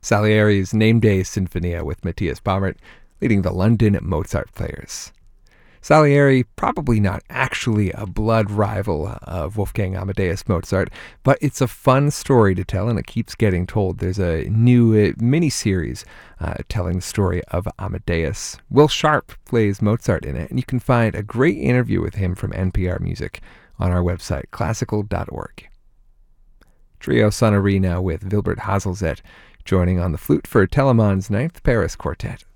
Salieri's Name Day Sinfonia with Matthias Baumert leading the London Mozart Players. Salieri, probably not actually a blood rival of Wolfgang Amadeus Mozart, but it's a fun story to tell, and it keeps getting told. There's a new mini-series telling the story of Amadeus. Will Sharp plays Mozart in it, and you can find a great interview with him from NPR Music on our website, classical.org. Trio Sonnerie now with Wilbert Hazelzet, joining on the flute for Telemann's Ninth Paris Quartet.